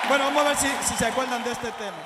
Bueno, vamos a ver si se acuerdan de este tema.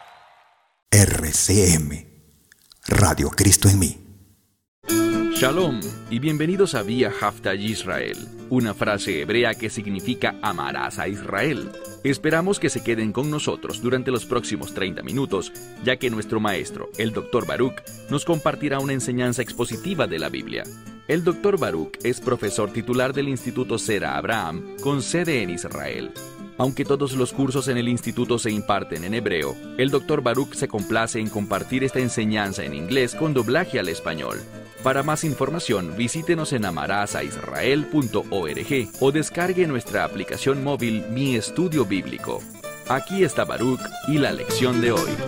RCM, Radio Cristo en mí. Shalom y bienvenidos a Vía Hafta Yisrael, una frase hebrea que significa amarás a Israel. Esperamos que se queden con nosotros durante los próximos 30 minutos, ya que nuestro maestro, el Dr. Baruch, nos compartirá una enseñanza expositiva de la Biblia. El Dr. Baruch es profesor titular del Instituto Sera Abraham, con sede en Israel. Aunque todos los cursos en el instituto se imparten en hebreo, el Dr. Baruch se complace en compartir esta enseñanza en inglés con doblaje al español. Para más información, visítenos en amarasaisrael.org o descargue nuestra aplicación móvil Mi Estudio Bíblico. Aquí está Baruch y la lección de hoy.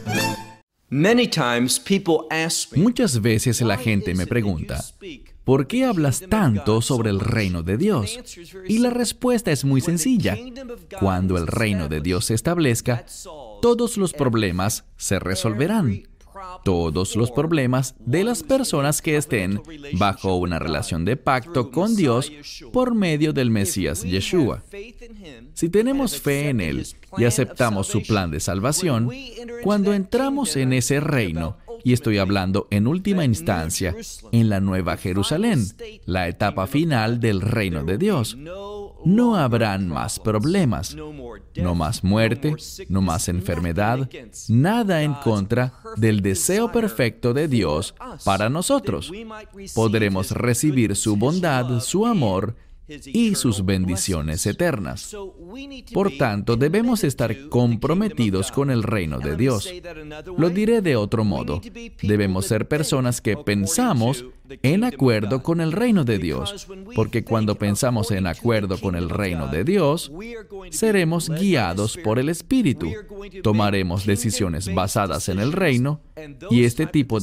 Muchas veces la gente me pregunta, ¿por qué hablas tanto sobre el reino de Dios? Y la respuesta es muy sencilla. Cuando el reino de Dios se establezca, todos los problemas se resolverán. Todos los problemas de las personas que estén bajo una relación de pacto con Dios por medio del Mesías Yeshua. Si tenemos fe en Él y aceptamos su plan de salvación, cuando entramos en ese reino, y estoy hablando en última instancia, en la Nueva Jerusalén, la etapa final del reino de Dios, no habrán más problemas, no más muerte, no más enfermedad, nada en contra del deseo perfecto de Dios para nosotros. Podremos recibir su bondad, su amor y sus bendiciones eternas. Por tanto, debemos estar comprometidos con el reino de Dios. Lo diré de otro modo. Debemos ser personas que pensamos en acuerdo con el reino de Dios, porque cuando pensamos en acuerdo con el reino de Dios, seremos guiados por el Espíritu, tomaremos decisiones basadas en el reino, y este tipo